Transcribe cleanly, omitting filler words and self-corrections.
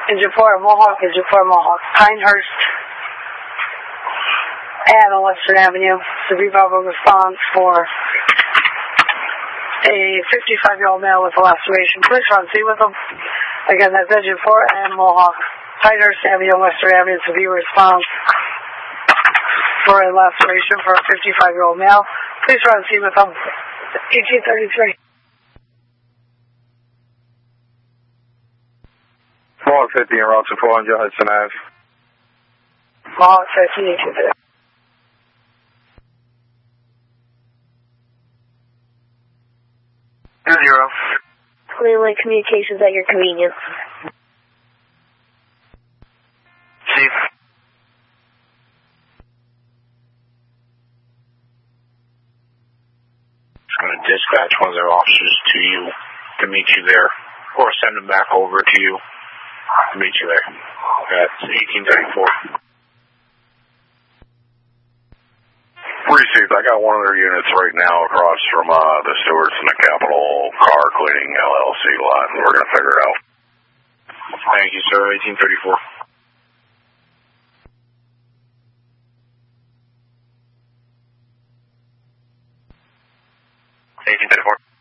Engine 4 Mohawk, Engine 4 Mohawk. Pinehurst and on Western Avenue. Severe verbal response for a 55-year-old male with a laceration. Police are on scene with him. Again, that's Engine 4 and Mohawk. Pinehurst Avenue, Western Avenue. Severe response for a laceration for a 55-year-old male. Police are on scene with him. 1833. Mohawk 50 en route to 400 Hudson Ave. Mohawk 50, 1833. Zero. Clearly communications at your convenience. Chief. It's going to dispatch one of their officers to you to meet you there, or send them back over to you to meet you there. That's 1834. Received. I got one of their units right now across from the Stewarts and the Capital Car Cleaning LLC lot, and we're going to figure it out. Thank you, sir. 1834. $18.34.